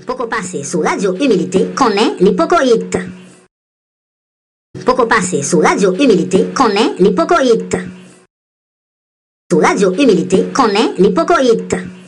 Poko passer sous Radio Humilité, connaît l'hypocoïte. Poko passer sous Radio Humilité, connaît l'hypocoïte. Sous Radio Humilité, connaît l'hypocoïte.